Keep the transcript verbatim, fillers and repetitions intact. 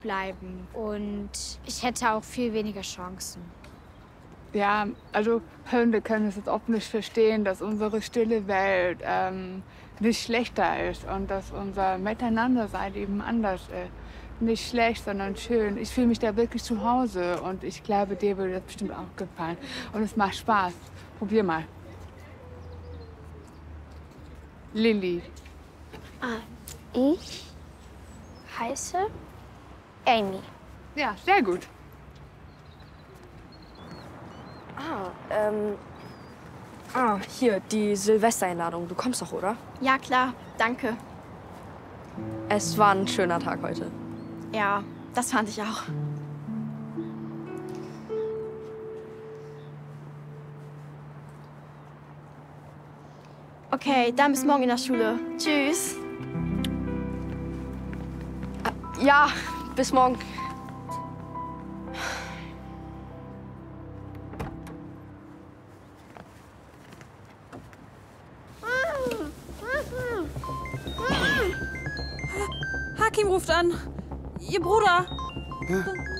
bleiben. Und ich hätte auch viel weniger Chancen. Ja, also Hunde können es jetzt oft nicht verstehen, dass unsere stille Welt ähm, nicht schlechter ist und dass unser Miteinandersein eben anders ist. Nicht schlecht, sondern schön. Ich fühle mich da wirklich zu Hause und ich glaube, dir würde das bestimmt auch gefallen. Und es macht Spaß. Probier mal. Lilly. Ah, ich heiße Amy. Ja, sehr gut. Ah, ähm. Ah, hier, die Silvestereinladung. Du kommst doch, oder? Ja, klar. Danke. Es war ein schöner Tag heute. Ja, das fand ich auch. Okay, dann bis morgen in der Schule. Tschüss. Ja, bis morgen. Hakim ruft an. Ihr Bruder. Ja?